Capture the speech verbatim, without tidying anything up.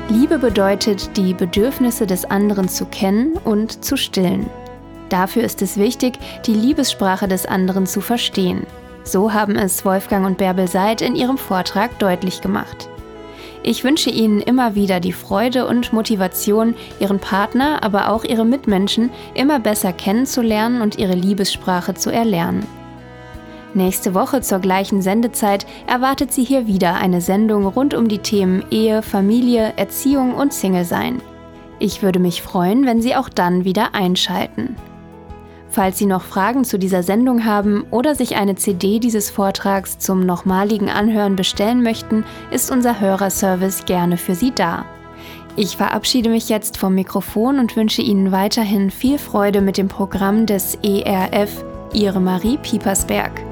Liebe bedeutet, die Bedürfnisse des anderen zu kennen und zu stillen. Dafür ist es wichtig, die Liebessprache des anderen zu verstehen. So haben es Wolfgang und Bärbel Seid in ihrem Vortrag deutlich gemacht. Ich wünsche Ihnen immer wieder die Freude und Motivation, Ihren Partner, aber auch Ihre Mitmenschen immer besser kennenzulernen und ihre Liebessprache zu erlernen. Nächste Woche zur gleichen Sendezeit erwartet Sie hier wieder eine Sendung rund um die Themen Ehe, Familie, Erziehung und Single-Sein. Ich würde mich freuen, wenn Sie auch dann wieder einschalten. Falls Sie noch Fragen zu dieser Sendung haben oder sich eine C D dieses Vortrags zum nochmaligen Anhören bestellen möchten, ist unser Hörerservice gerne für Sie da. Ich verabschiede mich jetzt vom Mikrofon und wünsche Ihnen weiterhin viel Freude mit dem Programm des E R F, Ihre Marie Piepersberg.